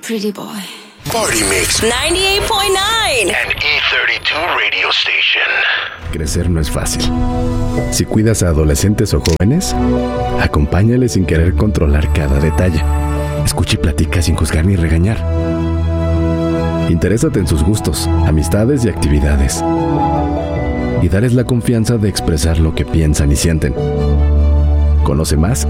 pretty boy. Party Mix 98.9 and E32 Radio Station. Crecer no es fácil. Si cuidas a adolescentes o jóvenes, acompáñales sin querer controlar cada detalle. Escucha y platica sin juzgar ni regañar. Interésate en sus gustos, amistades y actividades. Y darles la confianza de expresar lo que piensan y sienten. Conoce más